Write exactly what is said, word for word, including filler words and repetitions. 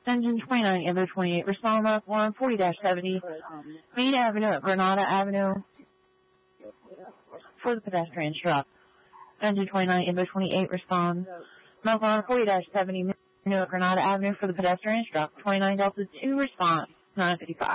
Engine twenty-nine, Invo twenty-eight, respond left one forty seventy, Main Avenue at Granada Avenue for the pedestrian stop. Engine twenty-nine, Invo twenty-eight, respond left one forty seventy, Main Avenue at Granada Avenue for the pedestrian stop. twenty-nine Delta two, response nine fifty-five.